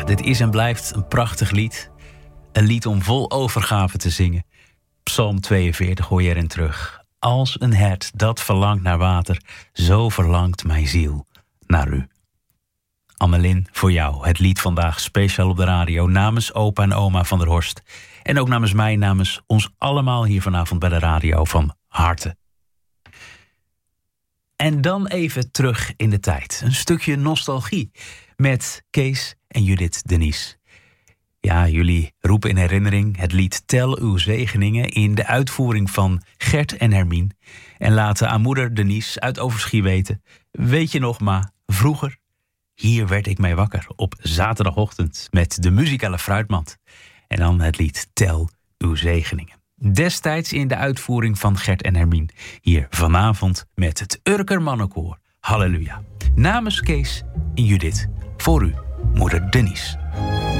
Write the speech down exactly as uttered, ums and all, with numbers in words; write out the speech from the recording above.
dit is en blijft een prachtig lied. Een lied om vol overgave te zingen. Psalm tweeënveertig hoor je erin terug. Als een hert dat verlangt naar water, zo verlangt mijn ziel naar u. Amelin, voor jou het lied vandaag speciaal op de radio namens opa en oma van der Horst. En ook namens mij, namens ons allemaal hier vanavond bij de radio van harte. En dan even terug in de tijd. Een stukje nostalgie met Kees en Judith Denies. Ja, jullie roepen in herinnering het lied Tel uw zegeningen in de uitvoering van Gert en Hermien. En laten aan moeder Denies uit Overschie weten. Weet je nog, ma, vroeger, hier werd ik mee wakker op zaterdagochtend met de muzikale fruitmand. En dan het lied Tel uw zegeningen. Destijds in de uitvoering van Gert en Hermien. Hier vanavond met het Urker Mannenkoor. Halleluja. Namens Kees en Judith, voor u, moeder Denies.